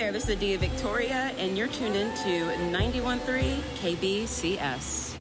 there, this is Adia Victoria, and you're tuned in to 91.3 KBCS.